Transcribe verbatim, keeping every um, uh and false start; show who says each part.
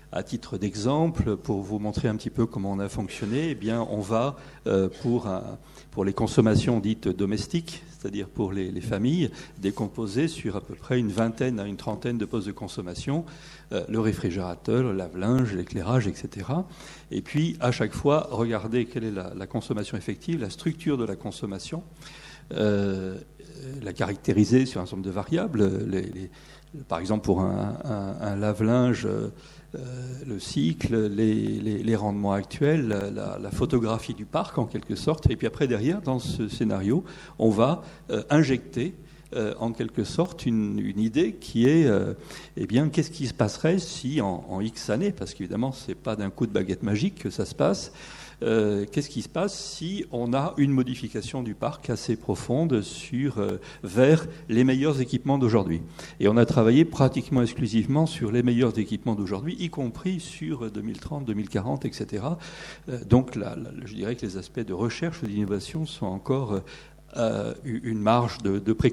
Speaker 1: À titre d'exemple, pour vous montrer un petit peu comment on a fonctionné, eh bien, on va euh, pour, un, pour les consommations dites domestiques, c'est-à-dire pour les, les familles, décomposer sur à peu près une vingtaine à une trentaine de postes de consommation, euh, le réfrigérateur, le lave-linge, l'éclairage, et cetera. Et puis, à chaque fois, regarder quelle est la, la consommation effective, la structure de la consommation, euh, la caractériser sur un certain nombre de variables. Les, les, par exemple, pour un, un, un lave-linge, euh, le cycle, les, les, les rendements actuels, la, la photographie du parc en quelque sorte. Et puis après, derrière, dans ce scénario, on va euh, injecter euh, en quelque sorte une, une idée qui est, euh, eh bien, qu'est-ce qui se passerait si en, en X années, parce qu'évidemment, c'est pas d'un coup de baguette magique que ça se passe, Euh, qu'est-ce qui se passe si on a une modification du parc assez profonde sur, euh, vers les meilleurs équipements d'aujourd'hui. Et on a travaillé pratiquement exclusivement sur les meilleurs équipements d'aujourd'hui, y compris sur deux mille trente, deux mille quarante, et cetera. Euh, donc là, là, je dirais que les aspects de recherche ou d'innovation sont encore euh, une marge de, de précaution.